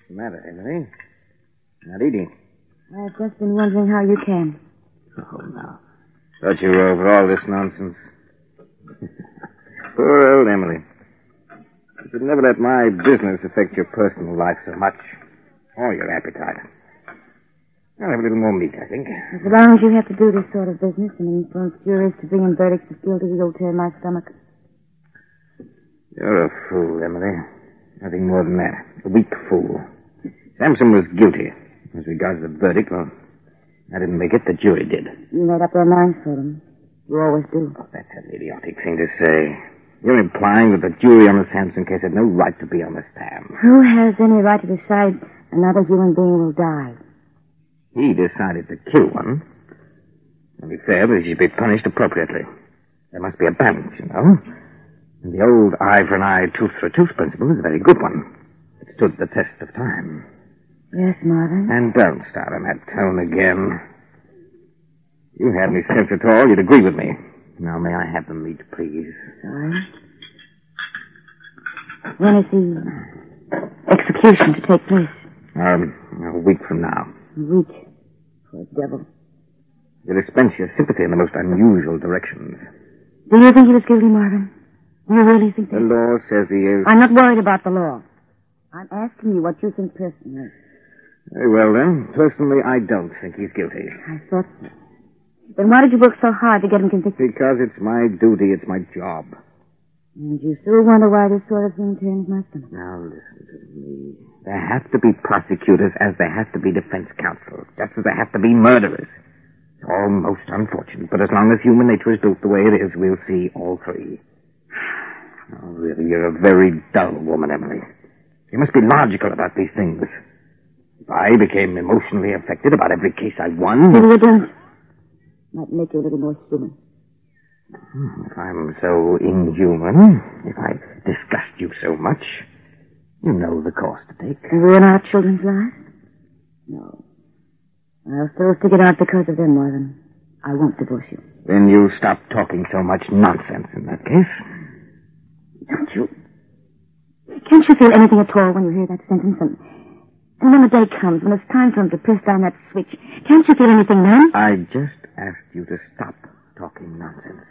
What's the matter, Emily? Not eating. I've just been wondering how you can. Oh, no. Thought you were over all this nonsense. Poor old Emily. You should never let my business affect your personal life so much. Or your appetite. I'll have a little more meat, I think. As long as you have to do this sort of business and influence juries to bring in verdicts of guilty, you'll turn my stomach. You're a fool, Emily. Nothing more than that. A weak fool. Sampson was guilty. As regards the verdict, well, I didn't make it. The jury did. You made up their minds for them. You always do. Oh, that's an idiotic thing to say. You're implying that the jury on the Sampson case had no right to be on the stand. Who has any right to decide another human being will die? He decided to kill one. Only fair that he should be punished appropriately. There must be a balance, you know. And the old eye for an eye, tooth for a tooth principle is a very good one. It stood the test of time. Yes, Marvin. And don't start on that tone again. If you had any sense at all, you'd agree with me. Now, may I have the meat, please? Sorry. When is the execution to take place? A week from now. A week. Poor devil. You'll expense your sympathy in the most unusual directions. Do you think he was guilty, Marvin? Do you really think that? The law says he is. I'm not worried about the law. I'm asking you what you think personally. Very well, then. Personally, I don't think he's guilty. I thought so. Then why did you work so hard to get him convicted? Because it's my duty, it's my job. And you still wonder why this sort of thing turns my stomach. Now, listen to me. There have to be prosecutors as there have to be defense counsel, just as there have to be murderers. It's all most unfortunate, but as long as human nature is built the way it is, we'll see all three. Oh, really, you're a very dull woman, Emily. You must be logical about these things. If I became emotionally affected about every case I won... Maybe you don't. Might make you a little more human. If I'm so inhuman, if I disgust you so much, you know the course to take. Ruin our children's lives? No. I'll still stick it out because of them, Marvin. I won't divorce you. Then you stop talking so much nonsense in that case. Don't you? Can't you feel anything at all when you hear that sentence? And when the day comes, when it's time for him to press down that switch, can't you feel anything then? I just asked you to stop talking nonsense.